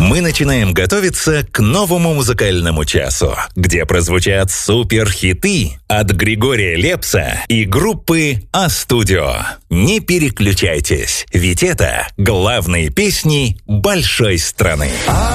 Мы начинаем готовиться к новому музыкальному часу, где прозвучат суперхиты от Григория Лепса и группы А-Студио. Не переключайтесь, ведь это главные песни большой страны.